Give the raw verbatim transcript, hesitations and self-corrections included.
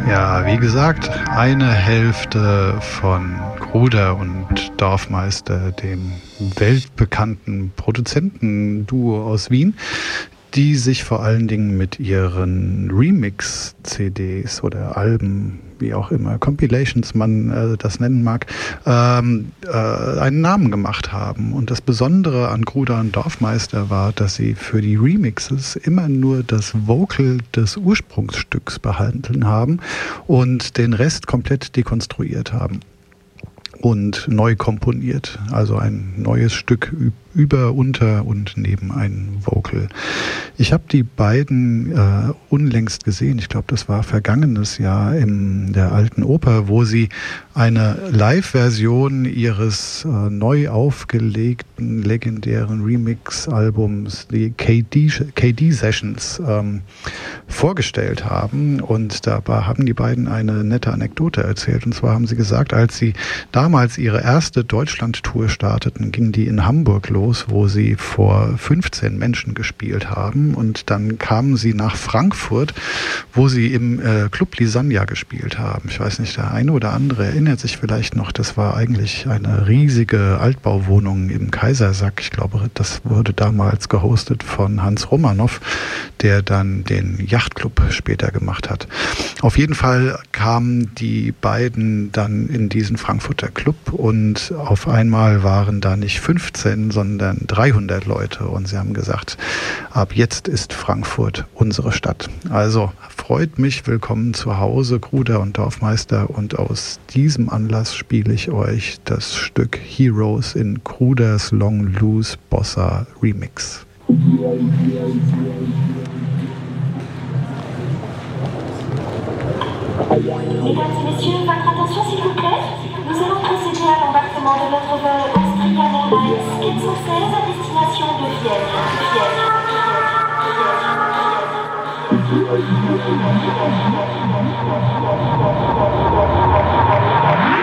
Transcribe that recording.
Ja, wie gesagt, eine Hälfte von Gruder und Dorfmeister, dem weltbekannten Produzentenduo aus Wien, die sich vor allen Dingen mit ihren Remix-C Ds oder Alben, wie auch immer, Compilations man äh, das nennen mag, ähm, äh, einen Namen gemacht haben. Und das Besondere an Gruder und Dorfmeister war, dass sie für die Remixes immer nur das Vocal des Ursprungsstücks behalten haben und den Rest komplett dekonstruiert haben und neu komponiert. Also ein neues Stück über, unter und neben ein Vocal. Ich habe die beiden äh, unlängst gesehen. Ich glaube, das war vergangenes Jahr in der Alten Oper, wo sie eine Live-Version ihres äh, neu aufgelegten, legendären Remix-Albums, die K D, K D Sessions, ähm, vorgestellt haben. Und dabei haben die beiden eine nette Anekdote erzählt. Und zwar haben sie gesagt, als sie damals ihre erste Deutschland-Tour starteten, ging die in Hamburg los, wo sie vor fünfzehn Menschen gespielt haben, und dann kamen sie nach Frankfurt, wo sie im äh, Club Lisania gespielt haben. Ich weiß nicht, der eine oder andere erinnert sich vielleicht noch, das war eigentlich eine riesige Altbauwohnung im Kaisersack. Ich glaube, das wurde damals gehostet von Hans Romanow, der dann den Yachtclub später gemacht hat. Auf jeden Fall kamen die beiden dann in diesen Frankfurter Club, und auf einmal waren da nicht fünfzehn, sondern dreihundert Leute, und sie haben gesagt, ab jetzt ist Frankfurt unsere Stadt. Also freut mich, willkommen zu Hause, Gruder und Dorfmeister, und aus diesem Anlass spiele ich euch das Stück Heroes in Gruders Long Loose Bossa Remix. Mesdames et messieurs, votre attention s'il vous plaît. Nous allons procéder à l'embarquement de notre vol Austrian Airlines quatre cent seize à destination de Vienne. Vienne. Vienne.